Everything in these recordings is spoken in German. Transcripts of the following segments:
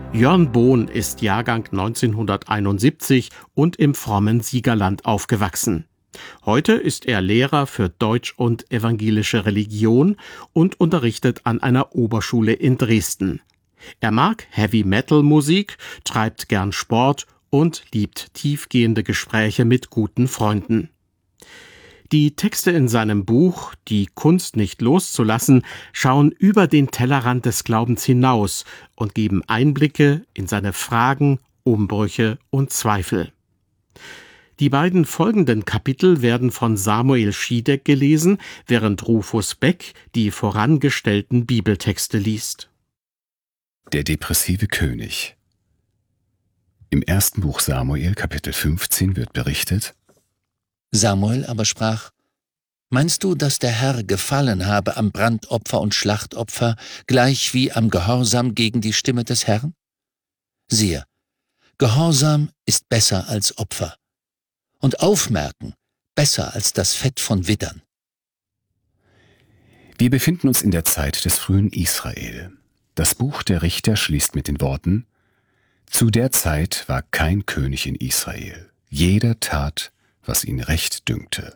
Jörn Bohn ist Jahrgang 1971 und im frommen Siegerland aufgewachsen. Heute ist er Lehrer für Deutsch und evangelische Religion und unterrichtet an einer Oberschule in Dresden. Er mag Heavy-Metal-Musik, treibt gern Sport und liebt tiefgehende Gespräche mit guten Freunden. Die Texte in seinem Buch »Die Kunst nicht loszulassen« schauen über den Tellerrand des Glaubens hinaus und geben Einblicke in seine Fragen, Umbrüche und Zweifel. Die beiden folgenden Kapitel werden von Samuel Schiedeck gelesen, während Rufus Beck die vorangestellten Bibeltexte liest. Der depressive König. Im ersten Buch Samuel, Kapitel 15, wird berichtet: Samuel aber sprach: Meinst du, dass der Herr gefallen habe am Brandopfer und Schlachtopfer, gleich wie am Gehorsam gegen die Stimme des Herrn? Siehe, Gehorsam ist besser als Opfer, und Aufmerken besser als das Fett von Widdern. Wir befinden uns in der Zeit des frühen Israel. Das Buch der Richter schließt mit den Worten: Zu der Zeit war kein König in Israel. Jeder tat, was ihn recht dünkte.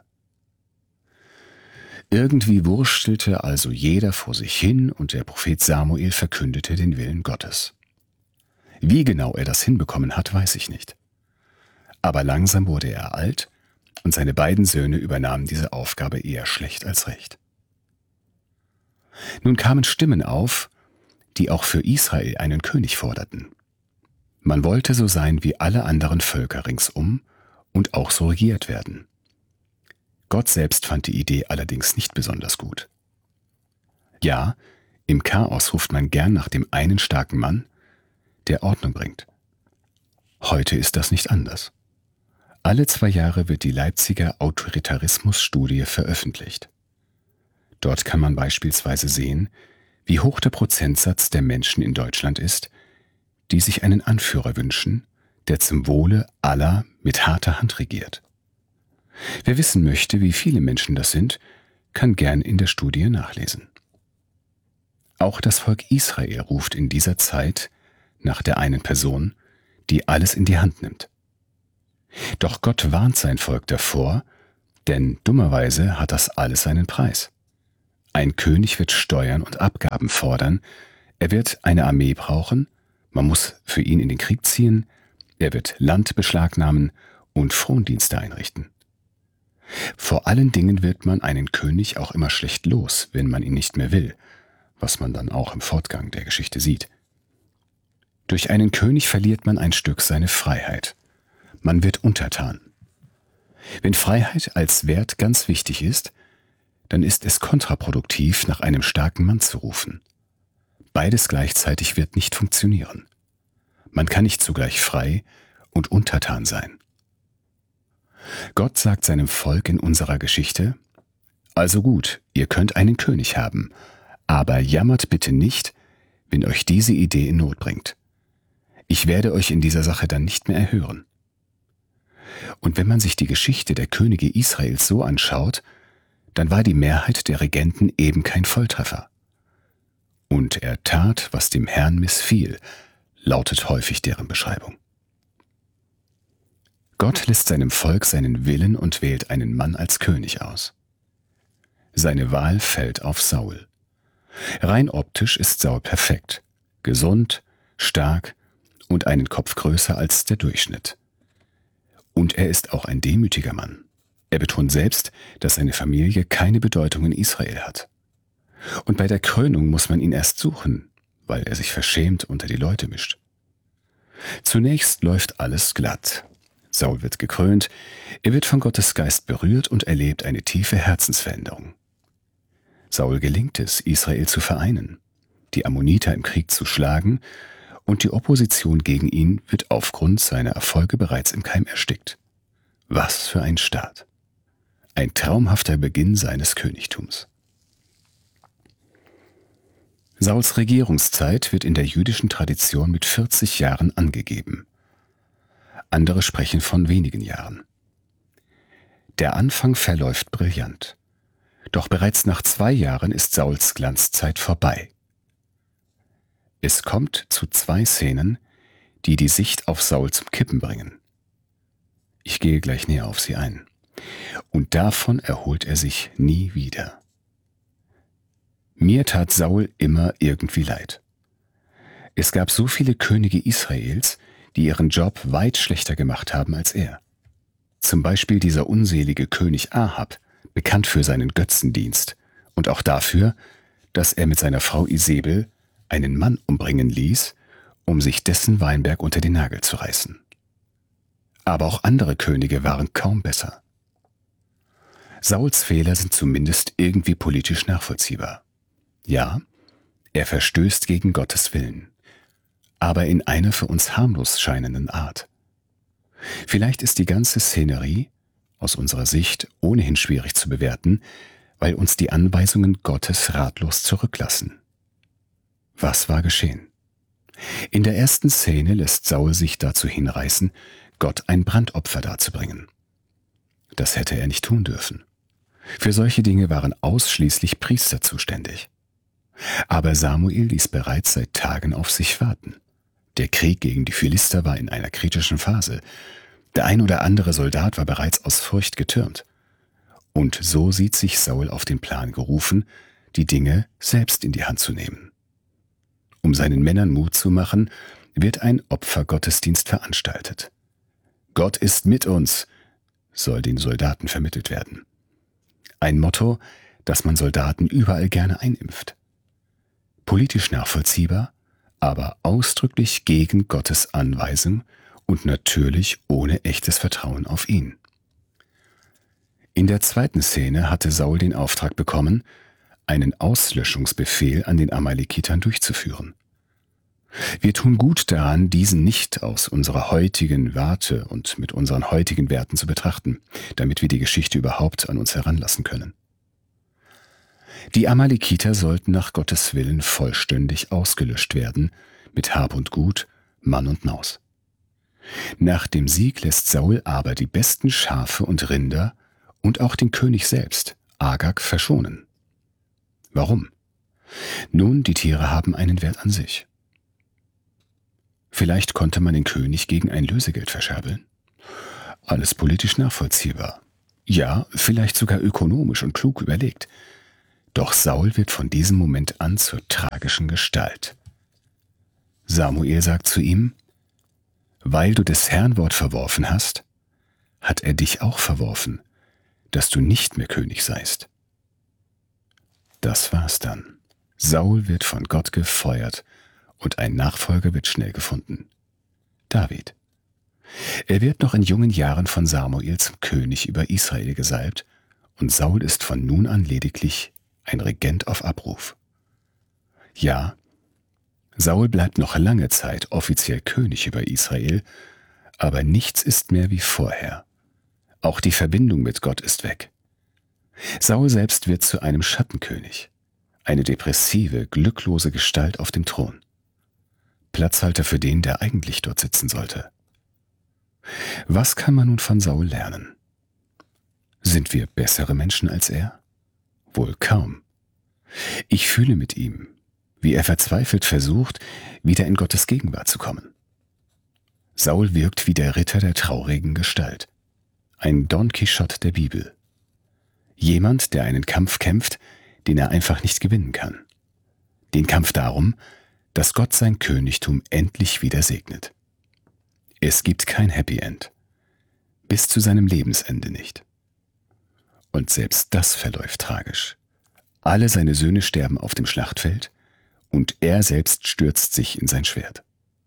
Irgendwie wurstelte also jeder vor sich hin und der Prophet Samuel verkündete den Willen Gottes. Wie genau er das hinbekommen hat, weiß ich nicht. Aber langsam wurde er alt und seine beiden Söhne übernahmen diese Aufgabe eher schlecht als recht. Nun kamen Stimmen auf, die auch für Israel einen König forderten. Man wollte so sein wie alle anderen Völker ringsum und auch so regiert werden. Gott selbst fand die Idee allerdings nicht besonders gut. Ja, im Chaos ruft man gern nach dem einen starken Mann, der Ordnung bringt. Heute ist das nicht anders. Alle 2 Jahre wird die Leipziger Autoritarismus-Studie veröffentlicht. Dort kann man beispielsweise sehen, wie hoch der Prozentsatz der Menschen in Deutschland ist, die sich einen Anführer wünschen, der zum Wohle aller mit harter Hand regiert. Wer wissen möchte, wie viele Menschen das sind, kann gern in der Studie nachlesen. Auch das Volk Israel ruft in dieser Zeit nach der einen Person, die alles in die Hand nimmt. Doch Gott warnt sein Volk davor, denn dummerweise hat das alles seinen Preis. Ein König wird Steuern und Abgaben fordern, er wird eine Armee brauchen, man muss für ihn in den Krieg ziehen, er wird Land beschlagnahmen und Frondienste einrichten. Vor allen Dingen wird man einen König auch immer schlecht los, wenn man ihn nicht mehr will, was man dann auch im Fortgang der Geschichte sieht. Durch einen König verliert man ein Stück seine Freiheit. Man wird untertan. Wenn Freiheit als Wert ganz wichtig ist, dann ist es kontraproduktiv, nach einem starken Mann zu rufen. Beides gleichzeitig wird nicht funktionieren. Man kann nicht zugleich frei und untertan sein. Gott sagt seinem Volk in unserer Geschichte: Also gut, ihr könnt einen König haben, aber jammert bitte nicht, wenn euch diese Idee in Not bringt. Ich werde euch in dieser Sache dann nicht mehr erhören. Und wenn man sich die Geschichte der Könige Israels so anschaut, dann war die Mehrheit der Regenten eben kein Volltreffer. Und er tat, was dem Herrn missfiel, lautet häufig deren Beschreibung. Gott lässt seinem Volk seinen Willen und wählt einen Mann als König aus. Seine Wahl fällt auf Saul. Rein optisch ist Saul perfekt, gesund, stark und einen Kopf größer als der Durchschnitt. Und er ist auch ein demütiger Mann. Er betont selbst, dass seine Familie keine Bedeutung in Israel hat. Und bei der Krönung muss man ihn erst suchen, weil er sich verschämt unter die Leute mischt. Zunächst läuft alles glatt. Saul wird gekrönt, er wird von Gottes Geist berührt und erlebt eine tiefe Herzensveränderung. Saul gelingt es, Israel zu vereinen, die Ammoniter im Krieg zu schlagen, und die Opposition gegen ihn wird aufgrund seiner Erfolge bereits im Keim erstickt. Was für ein Start! Ein traumhafter Beginn seines Königtums. Sauls Regierungszeit wird in der jüdischen Tradition mit 40 Jahren angegeben. Andere sprechen von wenigen Jahren. Der Anfang verläuft brillant. Doch bereits nach 2 Jahren ist Sauls Glanzzeit vorbei. Es kommt zu 2 Szenen, die die Sicht auf Saul zum Kippen bringen. Ich gehe gleich näher auf sie ein. Und davon erholt er sich nie wieder. Mir tat Saul immer irgendwie leid. Es gab so viele Könige Israels, die ihren Job weit schlechter gemacht haben als er. Zum Beispiel dieser unselige König Ahab, bekannt für seinen Götzendienst und auch dafür, dass er mit seiner Frau Isebel einen Mann umbringen ließ, um sich dessen Weinberg unter den Nagel zu reißen. Aber auch andere Könige waren kaum besser. Sauls Fehler sind zumindest irgendwie politisch nachvollziehbar. Ja, er verstößt gegen Gottes Willen, aber in einer für uns harmlos scheinenden Art. Vielleicht ist die ganze Szenerie aus unserer Sicht ohnehin schwierig zu bewerten, weil uns die Anweisungen Gottes ratlos zurücklassen. Was war geschehen? In der ersten Szene lässt Saul sich dazu hinreißen, Gott ein Brandopfer darzubringen. Das hätte er nicht tun dürfen. Für solche Dinge waren ausschließlich Priester zuständig. Aber Samuel ließ bereits seit Tagen auf sich warten. Der Krieg gegen die Philister war in einer kritischen Phase. Der ein oder andere Soldat war bereits aus Furcht getürmt. Und so sieht sich Saul auf den Plan gerufen, die Dinge selbst in die Hand zu nehmen. Um seinen Männern Mut zu machen, wird ein Opfergottesdienst veranstaltet. Gott ist mit uns, soll den Soldaten vermittelt werden. Ein Motto, das man Soldaten überall gerne einimpft. Politisch nachvollziehbar, aber ausdrücklich gegen Gottes Anweisung und natürlich ohne echtes Vertrauen auf ihn. In der zweiten Szene hatte Saul den Auftrag bekommen, einen Auslöschungsbefehl an den Amalekitern durchzuführen. Wir tun gut daran, diesen nicht aus unserer heutigen Warte und mit unseren heutigen Werten zu betrachten, damit wir die Geschichte überhaupt an uns heranlassen können. Die Amalekiter sollten nach Gottes Willen vollständig ausgelöscht werden, mit Hab und Gut, Mann und Maus. Nach dem Sieg lässt Saul aber die besten Schafe und Rinder und auch den König selbst, Agag, verschonen. Warum? Nun, die Tiere haben einen Wert an sich. Vielleicht konnte man den König gegen ein Lösegeld verscherbeln. Alles politisch nachvollziehbar. Ja, vielleicht sogar ökonomisch und klug überlegt. Doch Saul wird von diesem Moment an zur tragischen Gestalt. Samuel sagt zu ihm: Weil du des Herrn Wort verworfen hast, hat er dich auch verworfen, dass du nicht mehr König seist. Das war's dann. Saul wird von Gott gefeuert und ein Nachfolger wird schnell gefunden. David. Er wird noch in jungen Jahren von Samuel zum König über Israel gesalbt und Saul ist von nun an lediglich ein Regent auf Abruf. Ja, Saul bleibt noch lange Zeit offiziell König über Israel, aber nichts ist mehr wie vorher. Auch die Verbindung mit Gott ist weg. Saul selbst wird zu einem Schattenkönig, eine depressive, glücklose Gestalt auf dem Thron. Platzhalter für den, der eigentlich dort sitzen sollte. Was kann man nun von Saul lernen? Sind wir bessere Menschen als er? Wohl kaum. Ich fühle mit ihm, wie er verzweifelt versucht, wieder in Gottes Gegenwart zu kommen. Saul wirkt wie der Ritter der traurigen Gestalt, ein Don Quixote der Bibel. Jemand, der einen Kampf kämpft, den er einfach nicht gewinnen kann. Den Kampf darum, dass Gott sein Königtum endlich wieder segnet. Es gibt kein Happy End. Bis zu seinem Lebensende nicht. Und selbst das verläuft tragisch. Alle seine Söhne sterben auf dem Schlachtfeld und er selbst stürzt sich in sein Schwert.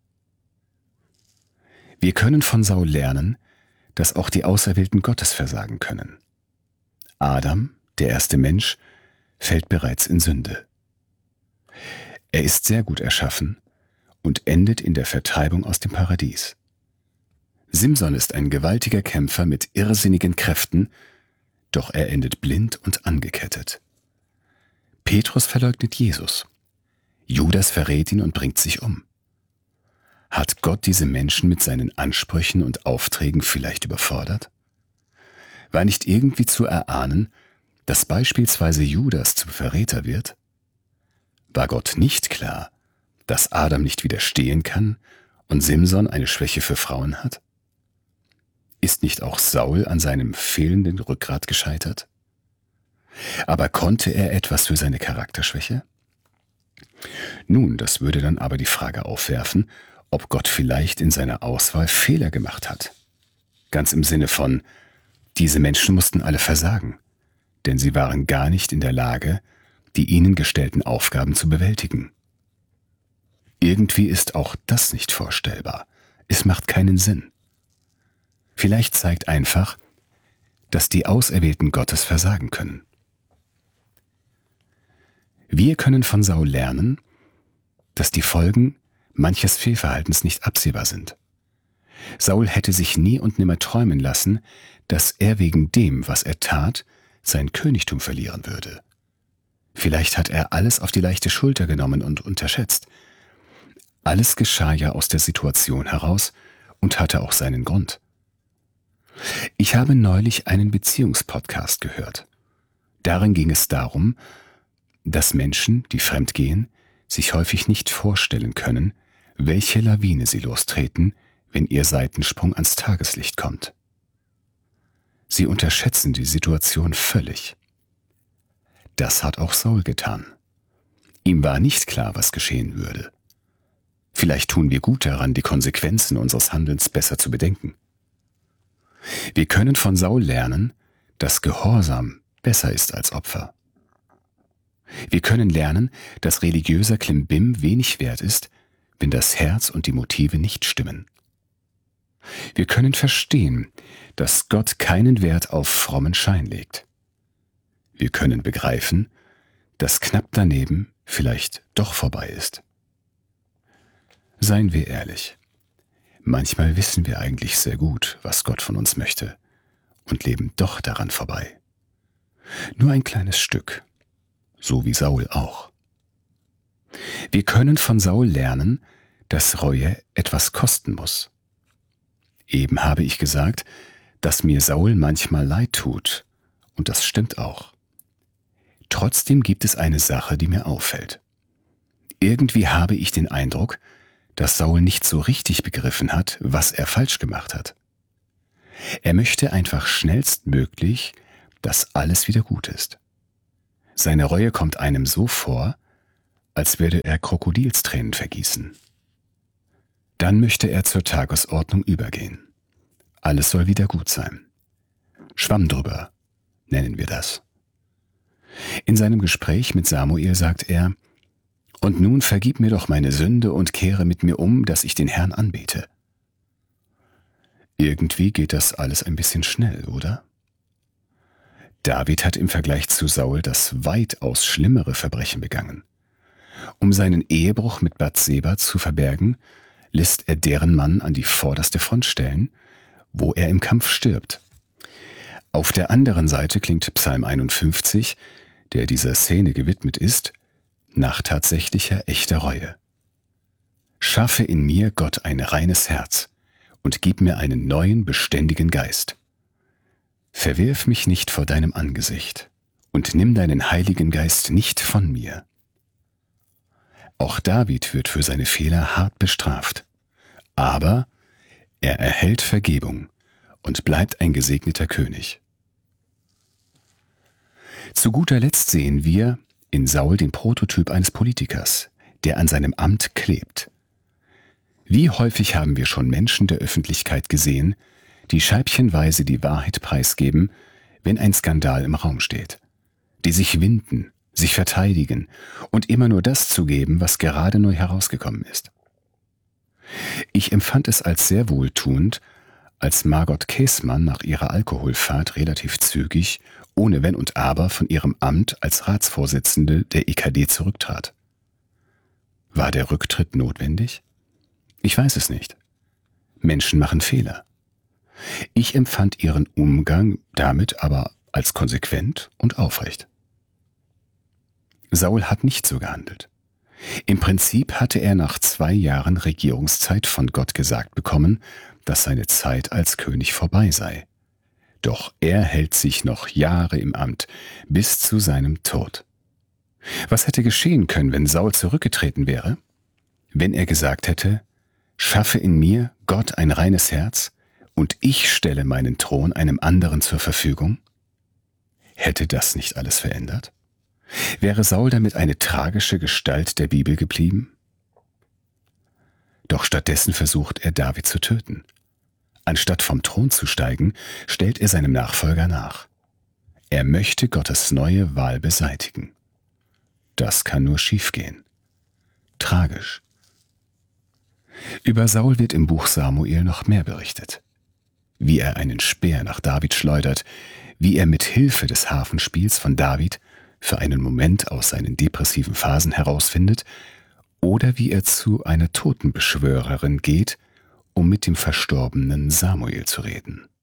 Wir können von Saul lernen, dass auch die Auserwählten Gottes versagen können. Adam, der erste Mensch, fällt bereits in Sünde. Er ist sehr gut erschaffen und endet in der Vertreibung aus dem Paradies. Simson ist ein gewaltiger Kämpfer mit irrsinnigen Kräften, doch er endet blind und angekettet. Petrus verleugnet Jesus. Judas verrät ihn und bringt sich um. Hat Gott diese Menschen mit seinen Ansprüchen und Aufträgen vielleicht überfordert? War nicht irgendwie zu erahnen, dass beispielsweise Judas zum Verräter wird? War Gott nicht klar, dass Adam nicht widerstehen kann und Simson eine Schwäche für Frauen hat? Ist nicht auch Saul an seinem fehlenden Rückgrat gescheitert? Aber konnte er etwas für seine Charakterschwäche? Nun, das würde dann aber die Frage aufwerfen, ob Gott vielleicht in seiner Auswahl Fehler gemacht hat. Ganz im Sinne von, diese Menschen mussten alle versagen, denn sie waren gar nicht in der Lage, die ihnen gestellten Aufgaben zu bewältigen. Irgendwie ist auch das nicht vorstellbar. Es macht keinen Sinn. Vielleicht zeigt einfach, dass die Auserwählten Gottes versagen können. Wir können von Saul lernen, dass die Folgen manches Fehlverhaltens nicht absehbar sind. Saul hätte sich nie und nimmer träumen lassen, dass er wegen dem, was er tat, sein Königtum verlieren würde. Vielleicht hat er alles auf die leichte Schulter genommen und unterschätzt. Alles geschah ja aus der Situation heraus und hatte auch seinen Grund. Ich habe neulich einen Beziehungspodcast gehört. Darin ging es darum, dass Menschen, die fremdgehen, sich häufig nicht vorstellen können, welche Lawine sie lostreten, wenn ihr Seitensprung ans Tageslicht kommt. Sie unterschätzen die Situation völlig. Das hat auch Saul getan. Ihm war nicht klar, was geschehen würde. Vielleicht tun wir gut daran, die Konsequenzen unseres Handelns besser zu bedenken. Wir können von Saul lernen, dass Gehorsam besser ist als Opfer. Wir können lernen, dass religiöser Klimbim wenig wert ist, wenn das Herz und die Motive nicht stimmen. Wir können verstehen, dass Gott keinen Wert auf frommen Schein legt. Wir können begreifen, dass knapp daneben vielleicht doch vorbei ist. Seien wir ehrlich, manchmal wissen wir eigentlich sehr gut, was Gott von uns möchte und leben doch daran vorbei. Nur ein kleines Stück. So wie Saul auch. Wir können von Saul lernen, dass Reue etwas kosten muss. Eben habe ich gesagt, dass mir Saul manchmal leid tut, und das stimmt auch. Trotzdem gibt es eine Sache, die mir auffällt. Irgendwie habe ich den Eindruck, dass Saul nicht so richtig begriffen hat, was er falsch gemacht hat. Er möchte einfach schnellstmöglich, dass alles wieder gut ist. Seine Reue kommt einem so vor, als würde er Krokodilstränen vergießen. Dann möchte er zur Tagesordnung übergehen. Alles soll wieder gut sein. Schwamm drüber, nennen wir das. In seinem Gespräch mit Samuel sagt er: Und nun vergib mir doch meine Sünde und kehre mit mir um, dass ich den Herrn anbete. Irgendwie geht das alles ein bisschen schnell, oder? David hat im Vergleich zu Saul das weitaus schlimmere Verbrechen begangen. Um seinen Ehebruch mit Bathseba zu verbergen, lässt er deren Mann an die vorderste Front stellen, wo er im Kampf stirbt. Auf der anderen Seite klingt Psalm 51, der dieser Szene gewidmet ist, nach tatsächlicher echter Reue. Schaffe in mir, Gott, ein reines Herz und gib mir einen neuen, beständigen Geist. Verwirf mich nicht vor deinem Angesicht und nimm deinen Heiligen Geist nicht von mir. Auch David wird für seine Fehler hart bestraft, aber er erhält Vergebung und bleibt ein gesegneter König. Zu guter Letzt sehen wir in Saul den Prototyp eines Politikers, der an seinem Amt klebt. Wie häufig haben wir schon Menschen der Öffentlichkeit gesehen, die scheibchenweise die Wahrheit preisgeben, wenn ein Skandal im Raum steht, die sich winden, sich verteidigen und immer nur das zugeben, was gerade neu herausgekommen ist. Ich empfand es als sehr wohltuend, als Margot Käßmann nach ihrer Alkoholfahrt relativ zügig, ohne Wenn und Aber, von ihrem Amt als Ratsvorsitzende der EKD zurücktrat. War der Rücktritt notwendig? Ich weiß es nicht. Menschen machen Fehler. Ich empfand ihren Umgang damit aber als konsequent und aufrecht. Saul hat nicht so gehandelt. Im Prinzip hatte er nach 2 Jahren Regierungszeit von Gott gesagt bekommen, dass seine Zeit als König vorbei sei. Doch er hält sich noch Jahre im Amt, bis zu seinem Tod. Was hätte geschehen können, wenn Saul zurückgetreten wäre? Wenn er gesagt hätte, schaffe in mir Gott ein reines Herz und ich stelle meinen Thron einem anderen zur Verfügung? Hätte das nicht alles verändert? Wäre Saul damit eine tragische Gestalt der Bibel geblieben? Doch stattdessen versucht er, David zu töten. Anstatt vom Thron zu steigen, stellt er seinem Nachfolger nach. Er möchte Gottes neue Wahl beseitigen. Das kann nur schiefgehen. Tragisch. Über Saul wird im Buch Samuel noch mehr berichtet. Wie er einen Speer nach David schleudert, wie er mit Hilfe des Harfenspiels von David für einen Moment aus seinen depressiven Phasen herausfindet, oder wie er zu einer Totenbeschwörerin geht, um mit dem verstorbenen Samuel zu reden.